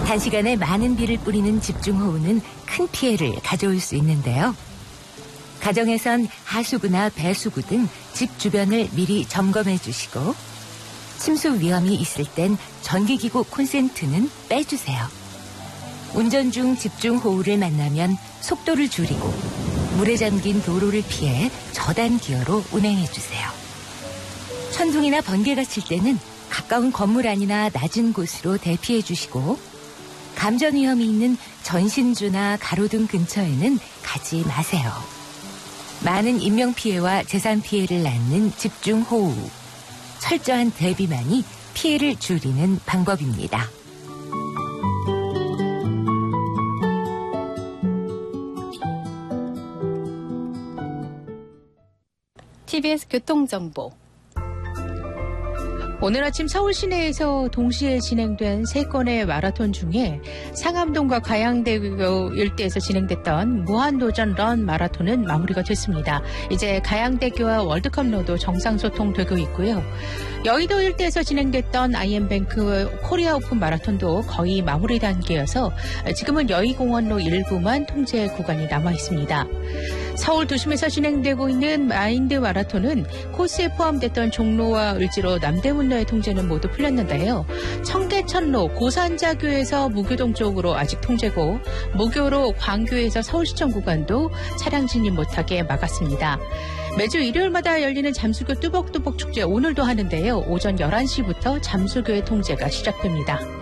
단시간에 많은 비를 뿌리는 집중호우는 큰 피해를 가져올 수 있는데요. 가정에선 하수구나 배수구 등 집 주변을 미리 점검해 주시고 침수 위험이 있을 땐 전기기구 콘센트는 빼주세요. 운전 중 집중호우를 만나면 속도를 줄이고 물에 잠긴 도로를 피해 저단 기어로 운행해 주세요. 천둥이나 번개가 칠 때는 가까운 건물 안이나 낮은 곳으로 대피해 주시고 감전 위험이 있는 전신주나 가로등 근처에는 가지 마세요. 많은 인명피해와 재산 피해를 낳는 집중호우. 철저한 대비만이 피해를 줄이는 방법입니다. TBS 교통정보. 오늘 아침 서울 시내에서 동시에 진행된 3건의 마라톤 중에 상암동과 가양대교 일대에서 진행됐던 무한도전 런 마라톤은 마무리가 됐습니다. 이제 가양대교와 월드컵로도 정상 소통되고 있고요. 여의도 일대에서 진행됐던 IM뱅크 코리아 오픈 마라톤도 거의 마무리 단계여서 지금은 여의공원로 일부만 통제 구간이 남아 있습니다. 서울 도심에서 진행되고 있는 마인드 마라톤은 코스에 포함됐던 종로와 을지로 남대문로의 통제는 모두 풀렸는데요. 청계천로 고산자교에서 무교동 쪽으로 아직 통제고 무교로 광교에서 서울시청 구간도 차량 진입 못하게 막았습니다. 매주 일요일마다 열리는 잠수교 뚜벅뚜벅 축제 오늘도 하는데요. 오전 11시부터 잠수교의 통제가 시작됩니다.